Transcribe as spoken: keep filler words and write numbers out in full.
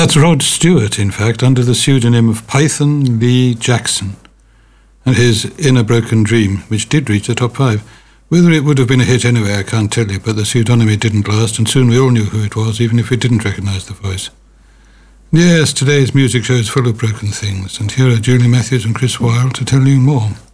That's Rod Stewart, in fact, under the pseudonym of Python Lee Jackson, and his In a Broken Dream, which did reach the top five. Whether it would have been a hit anyway, I can't tell you, but the pseudonymy didn't last, and soon we all knew who it was, even if we didn't recognise the voice. Yes, today's music show is full of broken things, and here are Julie Matthews and Chris Wilde to tell you more.